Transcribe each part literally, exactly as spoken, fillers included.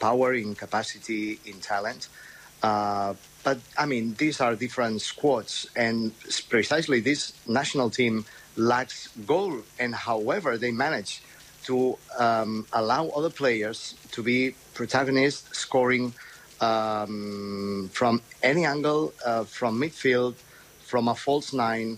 power, in capacity, in talent. Uh, but, I mean, these are different squads, and precisely this national team lacks goal. And however, they manage to um, allow other players to be protagonists, scoring um, from any angle, uh, from midfield, from a false nine.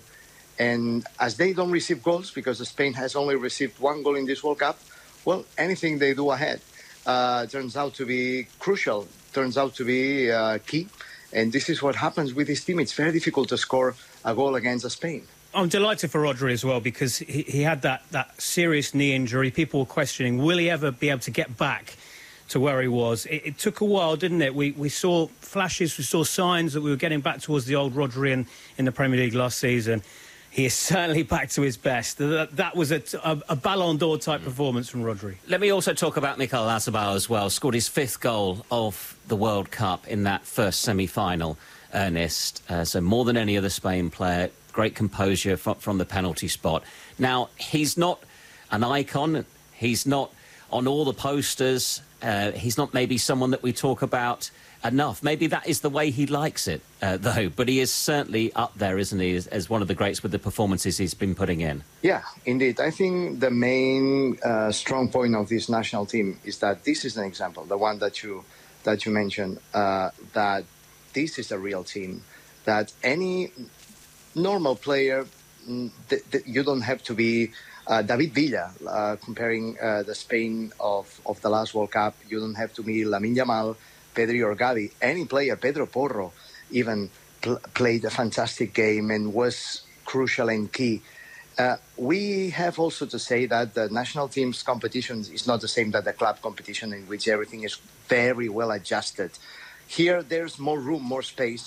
And as they don't receive goals, because Spain has only received one goal in this World Cup, well, anything they do ahead uh, turns out to be crucial, turns out to be uh, key. And this is what happens with this team. It's very difficult to score a goal against Spain. I'm delighted for Rodri as well, because he, he had that, that serious knee injury. People were questioning, will he ever be able to get back to where he was? It, it took a while, didn't it? We we saw flashes, we saw signs that we were getting back towards the old Rodri in, in the Premier League last season. He is certainly back to his best. That, that was a, a, a Ballon d'Or type mm. performance from Rodri. Let me also talk about Mikel Oyarzabal as well. Scored his fifth goal of the World Cup in that first semi-final, Ernest. Uh, so more than any other Spain player. Great composure from, from the penalty spot. Now, he's not an icon. He's not on all the posters. Uh, he's not maybe someone that we talk about enough. Maybe that is the way he likes it, uh, though. But he is certainly up there, isn't he, as, as one of the greats with the performances he's been putting in. Yeah, indeed. I think the main uh, strong point of this national team is that this is an example, the one that you that you mentioned, uh, that this is a real team, that any normal player, th th you don't have to be uh, David Villa, uh, comparing uh, the Spain of, of the last World Cup. You don't have to be Lamine Yamal, Pedri or Gavi. Any player, Pedro Porro, even pl played a fantastic game and was crucial and key. Uh, we have also to say that the national team's competition is not the same that the club competition, in which everything is very well adjusted. Here, there's more room, more space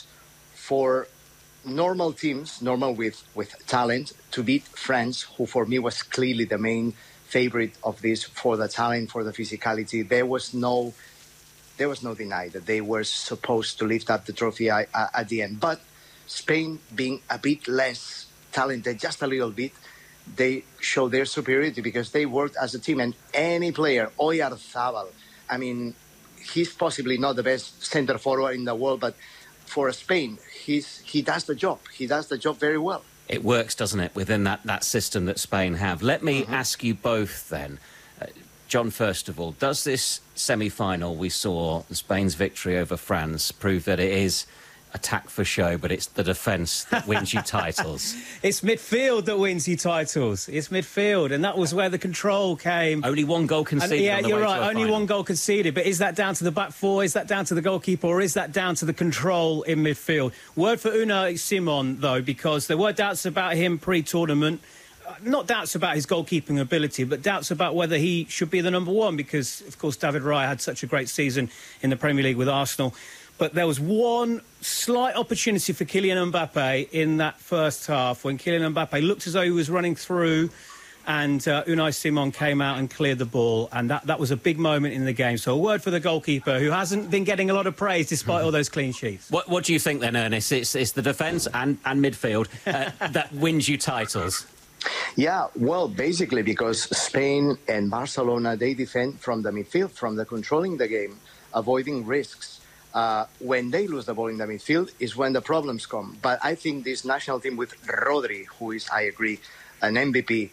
for normal teams, normal with, with talent, to beat France, who for me was clearly the main favorite of this for the talent, for the physicality. There was no, there was no deny that they were supposed to lift up the trophy at, at the end. But Spain, being a bit less talented, just a little bit, they showed their superiority because they worked as a team. And any player, Oyarzabal, I mean, he's possibly not the best center forward in the world, but for Spain, he's, he does the job. He does the job very well. It works, doesn't it, within that, that system that Spain have. Let me mm-hmm. ask you both then. Uh, John, first of all, does this semi-final we saw, Spain's victory over France, prove that it is attack for show, but it's the defence that wins you titles? It's midfield that wins you titles. It's midfield, and that was where the control came. Only one goal conceded. And, yeah, on the you're way right. to a Only final. one goal conceded. But is that down to the back four? Is that down to the goalkeeper, or is that down to the control in midfield? Word for Unai Simon, though, because there were doubts about him pre-tournament. Not doubts about his goalkeeping ability, but doubts about whether he should be the number one, because, of course, David Raya had such a great season in the Premier League with Arsenal. But there was one slight opportunity for Kylian Mbappe in that first half, when Kylian Mbappe looked as though he was running through, and uh, Unai Simon came out and cleared the ball, and that, that was a big moment in the game. So a word for the goalkeeper, who hasn't been getting a lot of praise despite all those clean sheets. What, what do you think then, Ernest? It's, it's the defence and, and midfield uh, that wins you titles. Yeah, well, basically because Spain and Barcelona, they defend from the midfield, from the controlling the game, avoiding risks. Uh, when they lose the ball in the midfield is when the problems come. But I think this national team with Rodri, who is, I agree, an M V P,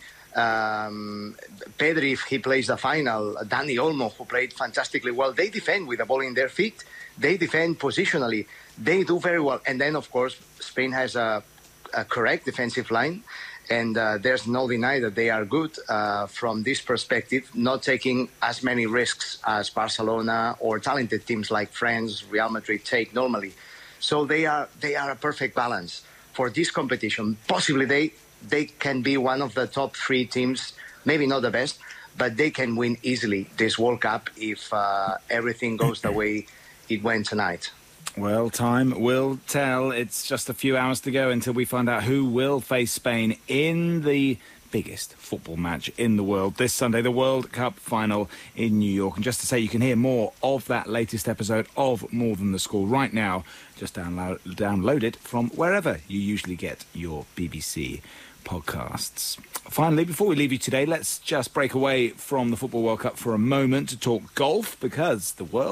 um, Pedri, if he plays the final, Dani Olmo, who played fantastically well, they defend with the ball in their feet. They defend positionally. They do very well. And then, of course, Spain has a, a correct defensive line. And uh, there's no deny that they are good uh, from this perspective, not taking as many risks as Barcelona or talented teams like France, Real Madrid take normally. So they are they are a perfect balance for this competition. Possibly they they can be one of the top three teams, maybe not the best, but they can win easily this World Cup if uh, everything goes the way it went tonight. Well, time will tell. It's just a few hours to go until we find out who will face Spain in the biggest football match in the world this Sunday, the World Cup final in New York. And just to say, you can hear more of that latest episode of More Than the Score right now. Just download, download it from wherever you usually get your B B C podcasts. Finally, before we leave you today, let's just break away from the Football World Cup for a moment to talk golf, because the world